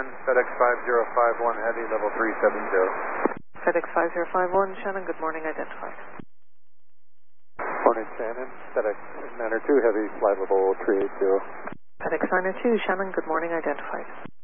Shannon, FedEx 5051 Heavy, level 370. FedEx 5051, Shannon, good morning, identified. Morning, Shannon, FedEx 902 Heavy, flight level 380. FedEx 902, Shannon, good morning, identified.